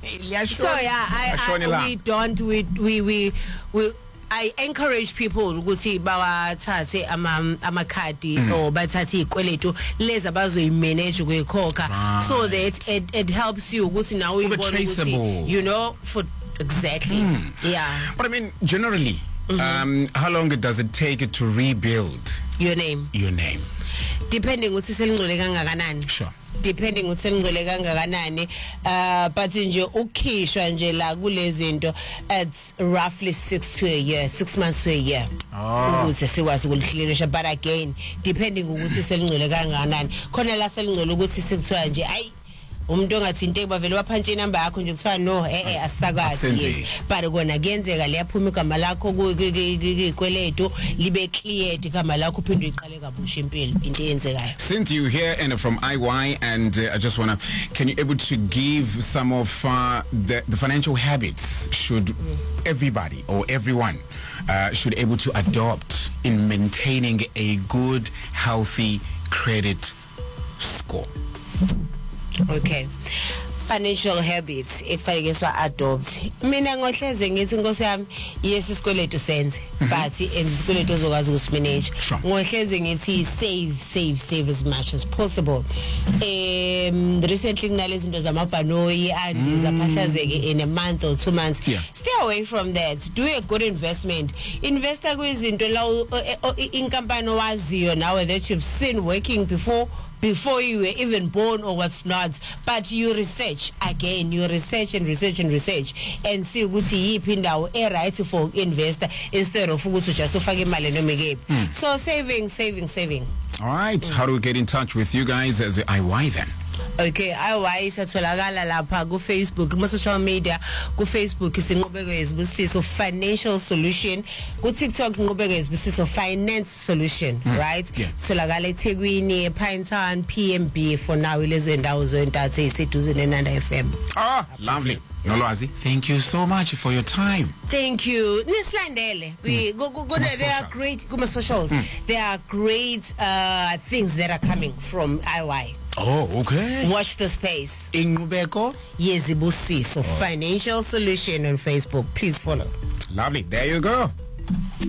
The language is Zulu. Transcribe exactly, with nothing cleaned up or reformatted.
So yeah, I, I we don't we we we we. I encourage people ukuthi bawathathe ama amakhadi or bathathe ikweletu lezi abazoyimanage ukuyikhokha so that it, it helps you ukuthi now you ukuthi you know for exactly mm. yeah. But I mean generally mm-hmm. um how long does it take to rebuild your name your name depending ukuthi selingcole kangakanani sure depending ukuthi selingcole kangakanani uh but nje ukhishwa nje la kulezi zinto it's roughly six to a year six months to a year ukuthi sikwazi ukulihlelesha but again depending ukuthi selingcole kangakanani khona la selingcole ukuthi sikuthiwa nje ayi umuntu ongathinte bavele waphantshe inamba yakho nje kuthiwa no eh eh asisakwazi yes but kona kuyenzeka liyaphuma igama lakho kuyikweletu libe cleared igama lakho uphinde uyiqale kabusha impilo into eyenzekayo. Since you here and from I Y and uh, I just want to can you able to give some of uh, the the financial habits should mm. everybody or everyone uh, should able to adopt in maintaining a good healthy credit score? Okay, financial habits ekufanele swa adopt mina ngohleze ngithi Nkosi yami yes isikweletu senze but enza isikweletu ozokwazi ukusimanage ngohleze ngithi save save save as much as possible. Um recently kunalezi zinto zamabhanoyi and zaphahlazeke in a month or two months yeah. Stay away from that, do a good investment, invest kwizinto la inkampani owaziyo nawe that you've seen working before before you were even born or what's not, but you research again, you research and research and research and see ukuthi yiphi indawo e right for investor instead of ukuthi just ufake imali noma ikephi. So saving saving saving. All right, mm. How do we get in touch with you guys as the I Y then? Okay, I Y satholakala lapha ku Facebook, ku social media, ku Facebook isinqubeko yezibusiso financial solution, ku TikTok inqubeko yezibusiso finance solution, mm. right? Yeah. Tholakala eThekwini, Pinetown, P M B for now lezo ndawo zontathu eseduze neNanda F M. Ah, lovely. Nolwazi, thank you so much for your time. Thank you. Nislandele. We go go go. There are great kuma socials. Mm. There are great uh things that are coming from I Y. Oh, okay. Watch the space. Inqubeko yezibusiso financial solution on Facebook. Please follow. Lovely. There you go.